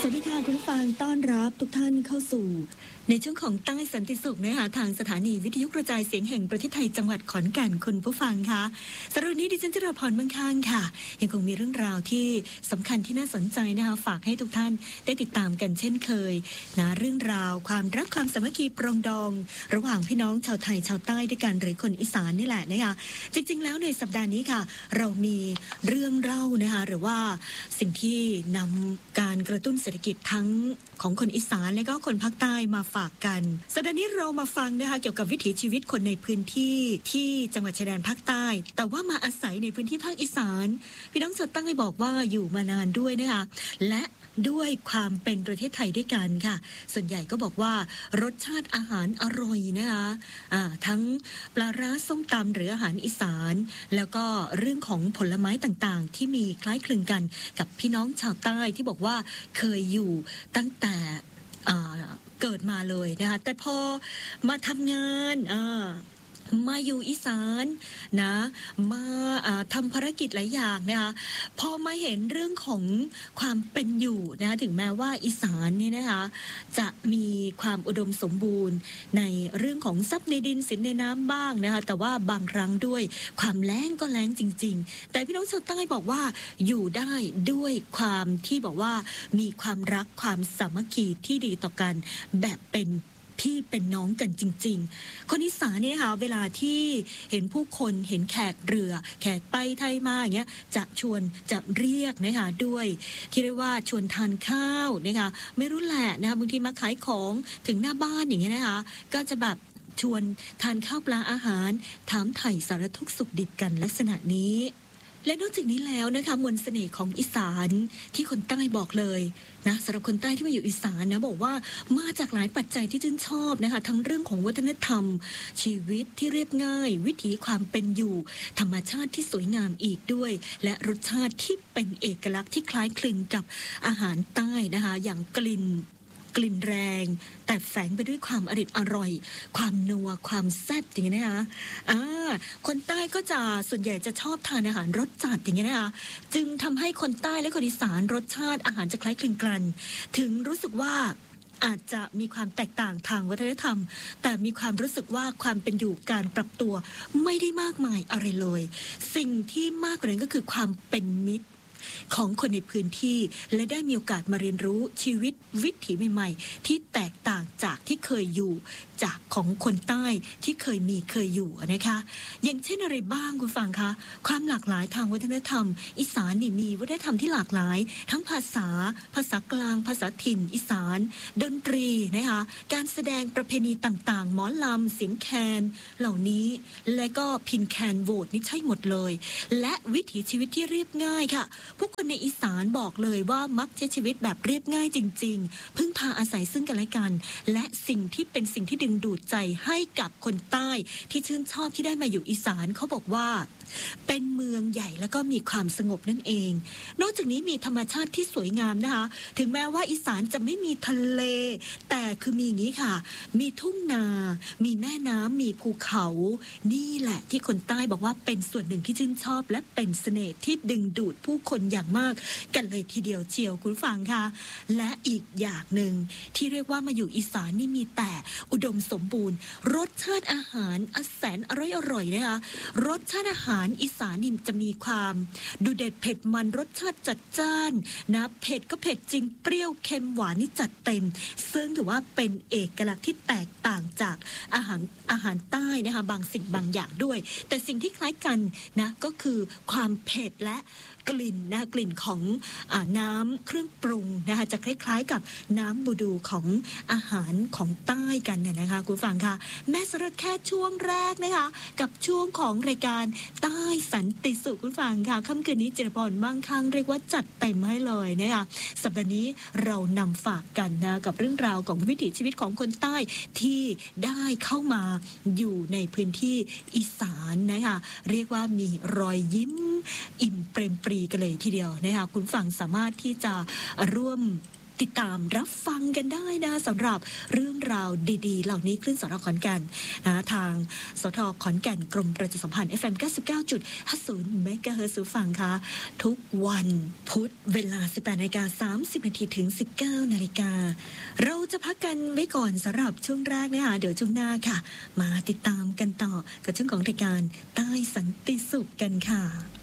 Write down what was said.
สวัสดีค่ะคุณผู้ฟังต้อนรับทุกท่านเข้าสู่ในช่วงของใต้สันติสุขนะคะทางสถานีวิทยุกระจายเสียงแห่งประเทศไทยจังหวัดขอนแก่นคุณผู้ฟังคะสำหรับวันนี้ดิฉันจราพรมั่งคั่งค่ะยังคงมีเรื่องราวที่สำคัญที่น่าสนใจนะคะฝากให้ทุกท่านได้ติดตามกันเช่นเคยนะเรื่องราวความรักความสามัคคีปรองดองระหว่างพี่น้องชาวไทยชาวใต้ด้วยกันหรือคนอีสานนี่แหละนะคะจริงๆแล้วในสัปดาห์นี้ค่ะเรามีเรื่องเล่านะคะหรือว่าสิ่งที่นำการกระตุ้นเศรษฐกิจทั้งของคนอีสานและก็คนภาคใต้มาฝากกันสัปดาห์นี้เรามาฟังนะคะเกี่ยวกับวิถีชีวิตคนในพื้นที่ที่จังหวัดชายแดนภาคใต้แต่ว่ามาอาศัยในพื้นที่ภาคอีสานพี่น้องชาวใต้บอกว่าอยู่มานานด้วยนะคะและด้วยความเป็นประเทศไทยด้วยกันค่ะส่วนใหญ่ก็บอกว่ารสชาติอาหารอร่อยนะคะทั้งปลาร้าส้มตำหรืออาหารอีสานแล้วก็เรื่องของผลไม้ต่างๆที่มีคล้ายคลึงกันกับพี่น้องชาวใต้ที่บอกว่าเคยอยู่ตั้งแต่เกิดมาเลยนะคะแต่พอมาทำงานมาอยู่อีสานนะมาทำภารกิจหลายอย่างนะคะพอมาเห็นเรื่องของความเป็นอยู่นะคะถึงแม้ว่าอีสานนี่นะคะจะมีความอุดมสมบูรณ์ในเรื่องของทรัพย์ในดินสินในน้ำบ้างนะคะแต่ว่าบางครั้งด้วยความแล้งก็แล้งจริงๆแต่พี่น้องชาวใต้บอกว่าอยู่ได้ด้วยความที่บอกว่ามีความรักความสามัคคีที่ดีต่อกันแบบเป็นที่เป็นน้องกันจริงๆคนอีสานเนี่ยค่ะเวลาที่เห็นผู้คนเห็นแขกเรือแขกไปไทยมาอย่างเงี้ยจะชวนจะเรียกนะคะด้วยที่เรียกว่าชวนทานข้าวนะคะไม่รู้แหละนะคะบางทีมาขายของถึงหน้าบ้านอย่างเงี้ยนะคะก็จะแบบชวนทานข้าวปลาอาหารถามไถ่สารทุกข์สุขดิบกันลักษณะนี้และนอกจากนี้แล้วนะคะมนต์เสน่ห์ของอีสานที่คนใต้บอกเลยนะสำหรับคนใต้ที่มาอยู่อีสานนะบอกว่ามาจากหลายปัจจัยที่ชื่นชอบนะคะทั้งเรื่องของวัฒนธรรมชีวิตที่เรียบง่ายวิถีความเป็นอยู่ธรรมชาติที่สวยงามอีกด้วยและรสชาติที่เป็นเอกลักษณ์ที่คล้ายคลึงกับอาหารใต้นะคะอย่างกลิ่นแรงแต่แฝงไปด้วยความอร่อยความนัวความแซ่บอย่างนี้นะคะคนใต้ก็จะส่วนใหญ่จะชอบทานอาหารรสจัดอย่างนี้นะคะจึงทำให้คนใต้และคนอีสานรสชาติอาหารจะคล้ายคลึงกันถึงรู้สึกว่าอาจจะมีความแตกต่างทางวัฒนธรรมแต่มีความรู้สึกว่าความเป็นอยู่การปรับตัวไม่ได้มากมายอะไรเลยสิ่งที่มากกว่านั้นก็คือความเป็นมิตรของคนในพื้นที่และได้มีโอกาสมาเรียนรู้ชีวิตวิถีใหม่ๆที่แตกต่างจากที่เคยอยู่จากของคนใต้ที่เคยอยู่นะคะอย่างเช่นอะไรบ้างคุณฟังคะความหลากหลายทางวัฒนธรรมอีสานนี่มีวัฒนธรรมที่หลากหลายทั้งภาษากลางภาษาถิ่นอีสานดนตรีนะคะการแสดงประเพณีต่างๆหมอลำเสียงแคนเหล่านี้และก็พินแคนโหวตนี่ใช่หมดเลยและวิถีชีวิตที่เรียบง่ายค่ะผู้คนในอีสานบอกเลยว่ามักใช้ชีวิตแบบเรียบง่ายจริงๆพึ่งพาอาศัยซึ่งกันและกันและสิ่งที่เป็นสิ่งที่ดึงดูดใจให้กับคนใต้ที่ชื่นชอบที่ได้มาอยู่อีสานเขาบอกว่าเป็นเมืองใหญ่แล้วก็มีความสงบนั่นเองนอกจากนี้มีธรรมชาติที่สวยงามนะคะถึงแม้ว่าอีสานจะไม่มีทะเลแต่คือมีอย่างนี้ค่ะมีทุ่งนามีแม่น้ำมีภูเขานี่แหละที่คนใต้บอกว่าเป็นส่วนหนึ่งที่ชื่นชอบและเป็นเสน่ห์ที่ดึงดูดผู้คนอย่างมากกันเลยทีเดียวเชียวคุณฟังค่ะและอีกอย่างหนึ่งที่เรียกว่ามาอยู่อีสานนี่มีแต่อุดมสมบูรณ์รสชาติอาหารแสนอร่อยนะคะรสชาติอาหารอีสานนี่จะมีความดูเด็ดเผ็ดมันรสชาติจัดจ้านนะเผ็ดก็เผ็ดจริงเปรี้ยวเค็มหวานนี่จัดเต็มซึ่งถือว่าเป็นเอกลักษณ์ที่แตกต่างจากอาหารใต้นะคะบางสิ่งบางอย่างด้วยแต่สิ่งที่คล้ายกันนะก็คือความเผ็ดและกลิ่นของน้ำเครื่องปรุงนะคะจะคล้ายๆกับน้ำบูดูของอาหารของใต้กันเนี่ยนะคะคุณฟังค่ะแม่สรุปแค่ช่วงแรกนะคะกับช่วงของรายการใต้สันติสุขคุณฟังค่ะค่ำคืนนี้เจริญพรมั่งคั่งเรียกว่าจัดเต็มให้เลยนะคะสัปดาห์นี้เรานำฝากกันนะกับเรื่องราวของวิถีชีวิตของคนใต้ที่ได้เข้ามาอยู่ในพื้นที่อีสานนะคะเรียกว่ามีรอยยิ้มอิ่มเปรมปรีกันเลยทีเดียวนะคะคุณฟังสามารถที่จะร่วมติดตามรับฟังกันได้นะสำหรับเรื่องราวดีๆเหล่านี้คลื่นสทขอนแก่นนะทางสทขอนแก่นกรมประชาสัมพันธ์ FM 99.50 เมกะเฮิรตซ์ฟังค่ะทุกวันพุธเวลา 18:30 นาทีถึง 19 นาฬิกาเราจะพักกันไว้ก่อนสำหรับช่วงแรกนะคะเดี๋ยวช่วงหน้าค่ะมาติดตามกันต่อกับช่วงของรายการใต้สันติสุขกันค่ะ